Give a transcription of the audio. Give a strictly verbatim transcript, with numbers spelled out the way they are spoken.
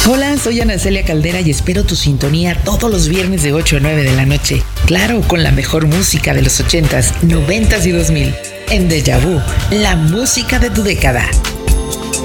Hola, soy Ana Celia Caldera y espero tu sintonía todos los viernes de ocho a nueve de la noche. Claro, con la mejor música de los ochentas, noventas y dos mil. En Deja Vu, la música de tu década.